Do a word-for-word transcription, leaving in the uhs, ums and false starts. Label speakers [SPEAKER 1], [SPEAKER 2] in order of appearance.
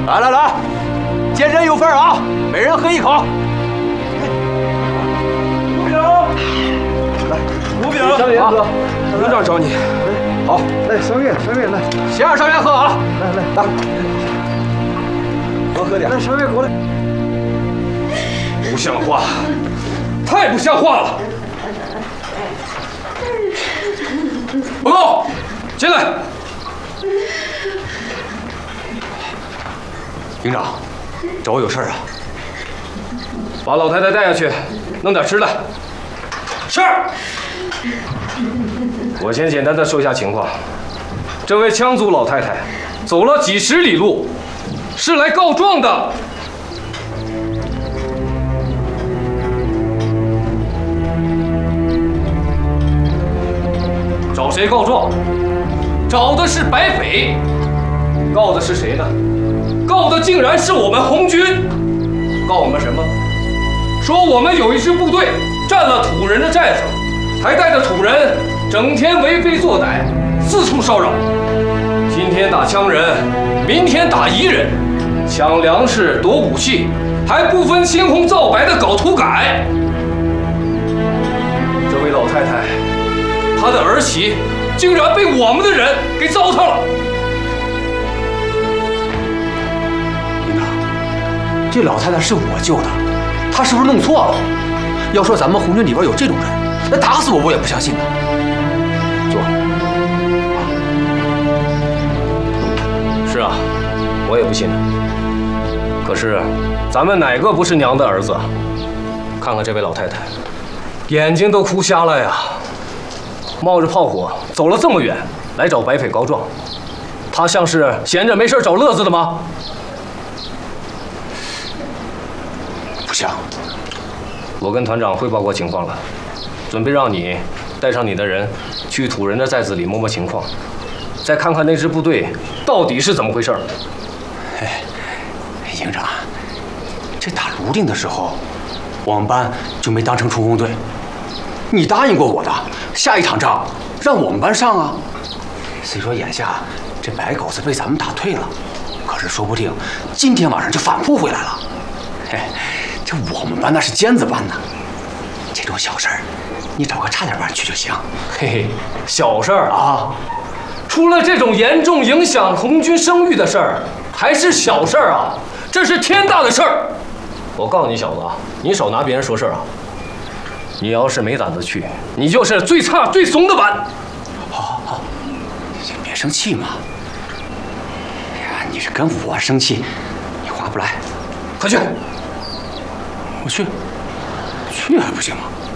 [SPEAKER 1] 来来来，见人有份啊，每人喝一口。
[SPEAKER 2] 吴饼，来，吴饼，
[SPEAKER 1] 张元哥，
[SPEAKER 2] 营长找你。
[SPEAKER 1] 好，
[SPEAKER 3] 来，双月，双月来，
[SPEAKER 1] 先让张元喝啊。
[SPEAKER 3] 来来
[SPEAKER 1] 来，多喝点。
[SPEAKER 3] 来，双月过来。
[SPEAKER 2] 不像话，太不像话了！报告，进来。
[SPEAKER 1] 营长，找我有事啊？
[SPEAKER 2] 把老太太带下去，弄点吃的。是。我先简单的说一下情况。这位羌族老太太走了几十里路，是来告状的。找谁告状？找的是白匪。告的是谁呢？告的竟然是我们红军。告我们什么？说我们有一支部队占了土人的寨子，还带着土人整天为非作歹，四处骚扰。今天打羌人，明天打彝人，抢粮食、夺武器，还不分青红皂白的搞土改。这位老太太，她的儿媳竟然被我们的人给糟蹋了。
[SPEAKER 1] 营长，这老太太是我救的，她是不是弄错了？要说咱们红军里边有这种人，那打死我我也不相信呢。坐。
[SPEAKER 2] 是啊，我也不信。可是，咱们哪个不是娘的儿子？看看这位老太太，眼睛都哭瞎了呀！冒着炮火走了这么远，来找白匪告状，她像是闲着没事找乐子的吗？
[SPEAKER 1] 不像。
[SPEAKER 2] 我跟团长汇报过情况了，准备让你带上你的人去土人的寨子里摸摸情况，再看看那支部队到底是怎么回事。
[SPEAKER 1] 哎，营长，这打泸定的时候，我们班就没当成冲锋队。你答应过我的，下一场仗让我们班上啊。虽说眼下这白狗子被咱们打退了，可是说不定今天晚上就反扑回来了。嘿，这我们班那是尖子班呢，这种小事儿，你找个差点班去就行。
[SPEAKER 2] 嘿嘿，小事儿啊，出了这种严重影响红军声誉的事儿，还是小事儿啊？这是天大的事儿！我告诉你小子啊，你少拿别人说事儿啊！你要是没胆子去，你就是最差最怂的班。
[SPEAKER 1] 好好好，先别生气嘛。哎呀，你是跟我生气，你划不来。
[SPEAKER 2] 快去！
[SPEAKER 1] 我去，去还不行吗？